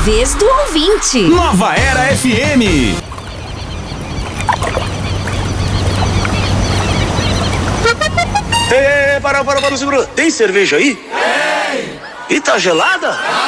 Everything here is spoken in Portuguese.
vez do ouvinte. Nova Era FM. Para, segura. Tem cerveja aí? Tem! E tá gelada?